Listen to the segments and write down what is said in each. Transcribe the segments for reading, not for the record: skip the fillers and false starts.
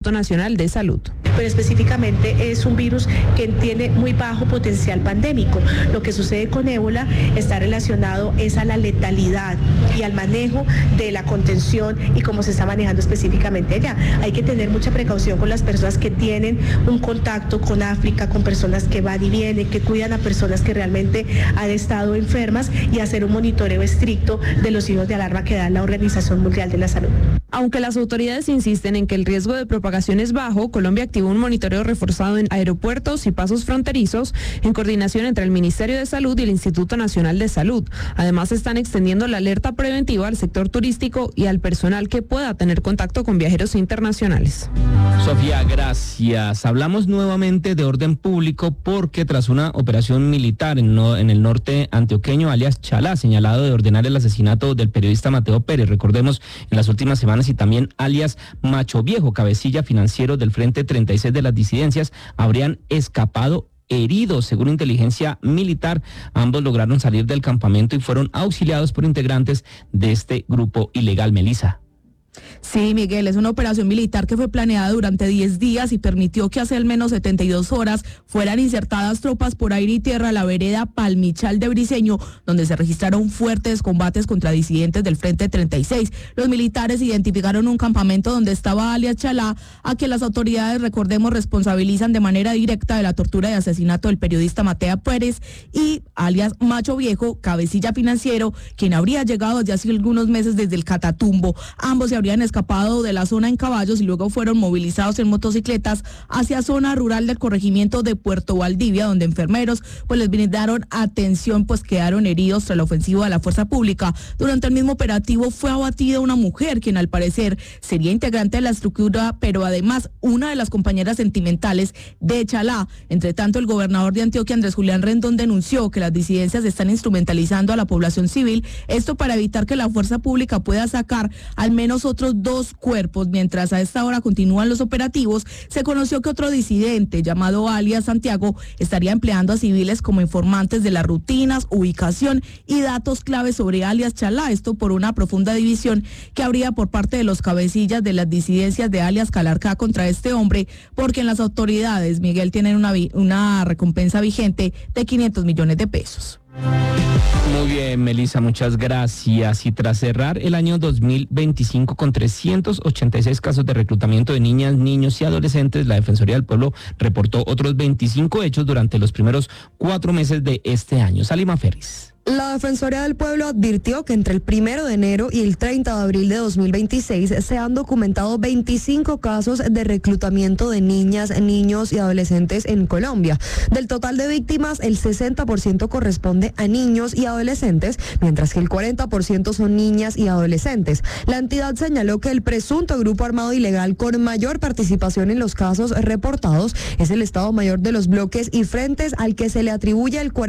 Instituto Nacional de Salud. Pero específicamente es un virus que tiene muy bajo potencial pandémico. Lo que sucede con ébola está relacionado es a la letalidad y al manejo de la contención y cómo se está manejando específicamente allá. Hay que tener mucha precaución con las personas que tienen un contacto con África, con personas que van y vienen, que cuidan a personas que realmente han estado enfermas y hacer un monitoreo estricto de los signos de alarma que da la Organización Mundial de la Salud. Aunque las autoridades insisten en que el riesgo de propagación es bajo, Colombia activó un monitoreo reforzado en aeropuertos y pasos fronterizos en coordinación entre el Ministerio de Salud y el Instituto Nacional de Salud. Además, están extendiendo la alerta preventiva al sector turístico y al personal que pueda tener contacto con viajeros internacionales. Sofía, gracias. Hablamos nuevamente de orden público porque tras una operación militar en el norte antioqueño, alias Chalá, señalado de ordenar el asesinato del periodista Mateo Pérez, recordemos, en las últimas semanas, y también alias Macho Viejo, cabecilla financiero del Frente 36 de las disidencias, habrían escapado heridos. Según inteligencia militar, ambos lograron salir del campamento y fueron auxiliados por integrantes de este grupo ilegal. Melissa. Sí, Miguel, es una operación militar que fue planeada durante 10 días y permitió que hace al menos 72 horas fueran insertadas tropas por aire y tierra a la vereda Palmichal de Briceño, donde se registraron fuertes combates contra disidentes del Frente 36. Los militares identificaron un campamento donde estaba alias Chalá, a quien las autoridades, recordemos, responsabilizan de manera directa de la tortura y asesinato del periodista Mateo Pérez, y alias Macho Viejo, cabecilla financiero, quien habría llegado desde hace algunos meses desde el Catatumbo. Ambos se habrían escapado de la zona en caballos y luego fueron movilizados en motocicletas hacia zona rural del corregimiento de Puerto Valdivia, donde enfermeros pues les brindaron atención, pues quedaron heridos tras la ofensiva de la fuerza pública. Durante el mismo operativo fue abatida una mujer, quien al parecer sería integrante de la estructura, pero además una de las compañeras sentimentales de Chalá. Entre tanto, el gobernador de Antioquia, Andrés Julián Rendón, denunció que las disidencias están instrumentalizando a la población civil, esto para evitar que la fuerza pública pueda sacar al menos otros 2 cuerpos. Mientras a esta hora continúan los operativos, se conoció que otro disidente llamado alias Santiago estaría empleando a civiles como informantes de las rutinas, ubicación y datos claves sobre alias Chalá, esto por una profunda división que habría por parte de los cabecillas de las disidencias de alias Calarcá contra este hombre, porque en las autoridades, Miguel, tienen una recompensa vigente de 500 millones de pesos. Muy bien, Melissa, muchas gracias. Y tras cerrar el año 2025 con 386 casos de reclutamiento de niñas, niños y adolescentes, la Defensoría del Pueblo reportó otros 25 hechos durante los primeros 4 meses de este año. Salima Ferris. La Defensoría del Pueblo advirtió que entre el 1 de enero y el 30 de abril de 2026 se han documentado 25 casos de reclutamiento de niñas, niños y adolescentes en Colombia. Del total de víctimas, el 60% corresponde a niños y adolescentes, mientras que el 40% son niñas y adolescentes. La entidad señaló que el presunto grupo armado ilegal con mayor participación en los casos reportados es el Estado Mayor de los bloques y frentes, al que se le atribuye el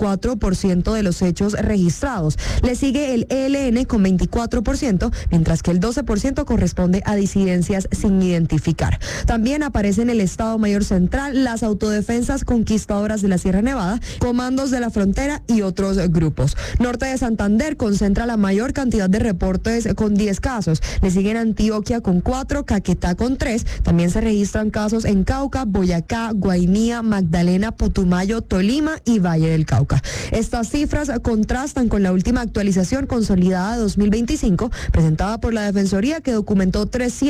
44% de los hechos registrados. Le sigue el ELN con 24%, mientras que el 12% corresponde a disidencias sin identificar. También aparecen el Estado Mayor Central, las autodefensas conquistadoras de la Sierra Nevada, comandos de la frontera y otros grupos. Norte de Santander concentra la mayor cantidad de reportes con 10 casos. Le siguen Antioquia con 4, Caquetá con 3. También se registran casos en Cauca, Boyacá, Guainía, Magdalena, Putumayo, Tolima y Valle del Cauca. Estas cifras contrastan con la última actualización consolidada de 2025 presentada por la Defensoría, que documentó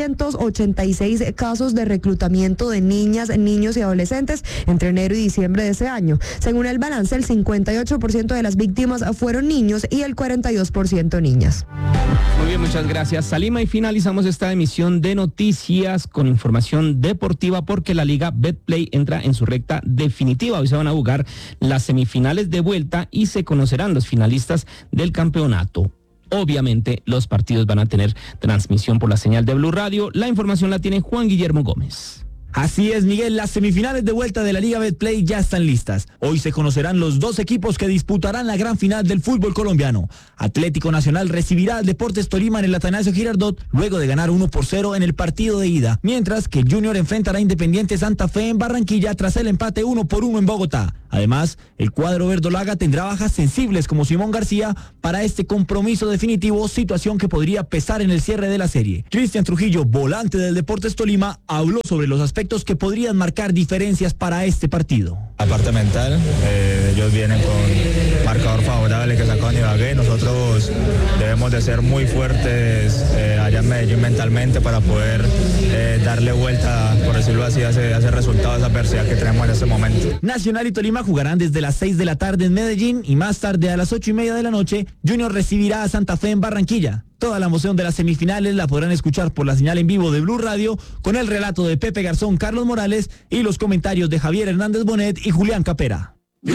386 casos de reclutamiento de niñas, niños y adolescentes entre enero y diciembre de ese año. Según el balance, el 58% de las víctimas fueron niños y el 42% niñas. Muy bien, muchas gracias, Salima, y finalizamos esta emisión de noticias con información deportiva porque la Liga Betplay entra en su recta definitiva. Hoy se van a jugar las semifinales de vuelta y se conocerán los finalistas del campeonato. Obviamente los partidos van a tener transmisión por la señal de Blue Radio. La información la tiene Juan Guillermo Gómez. Así es, Miguel, las semifinales de vuelta de la Liga Betplay ya están listas. Hoy se conocerán los 2 equipos que disputarán la gran final del fútbol colombiano. Atlético Nacional recibirá al Deportes Tolima en el Atanasio Girardot luego de ganar 1-0 en el partido de ida, mientras que el Junior enfrentará a Independiente Santa Fe en Barranquilla tras el empate 1-1 en Bogotá. Además, el cuadro verdolaga tendrá bajas sensibles como Simón García para este compromiso definitivo, situación que podría pesar en el cierre de la serie. Cristian Trujillo, volante del Deportes Tolima, habló sobre los aspectos que podrían marcar diferencias para este partido. La parte mental, ellos vienen con marcador favorable que sacó Ibagué. Nosotros debemos de ser muy fuertes allá en Medellín mentalmente para poder darle vuelta, por decirlo así, a ese resultado, a esa adversidad que tenemos en este momento. Nacional y Tolima jugarán desde las 6 de la tarde en Medellín y más tarde a las 8:30 de la noche, Junior recibirá a Santa Fe en Barranquilla. Toda la emoción de las semifinales la podrán escuchar por la señal en vivo de Blue Radio con el relato de Pepe Garzón, Carlos Morales y los comentarios de Javier Hernández Bonet y Julián Capera. Blue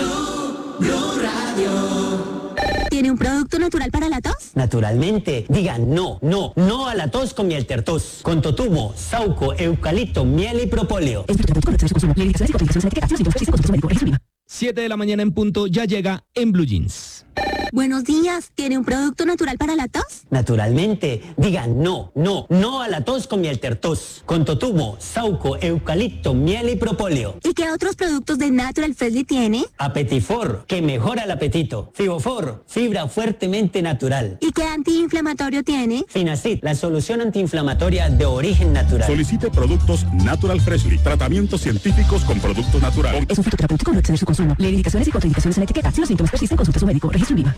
Radio. ¿Tiene un producto natural para la tos? Naturalmente. Diga no a la tos con miel tertos. Con totumo, sauco, eucalipto, miel y propóleo. 7 de la mañana en punto, ya llega en Blue Jeans. Buenos días, ¿tiene un producto natural para la tos? Naturalmente. Diga no a la tos con miel tertos. Con totumo, sauco, eucalipto, miel y propóleo. ¿Y qué otros productos de Natural Freshly tiene? Apetifor, que mejora el apetito. Fibofor, fibra fuertemente natural. ¿Y qué antiinflamatorio tiene? Finacid, la solución antiinflamatoria de origen natural. Solicite productos Natural Freshly, tratamientos científicos con productos naturales. Es un fitoterapéutico, no exceder su consumo. Lee indicaciones y contraindicaciones en la etiqueta. Si los síntomas persisten, consulte a su médico. Registro INVIMA.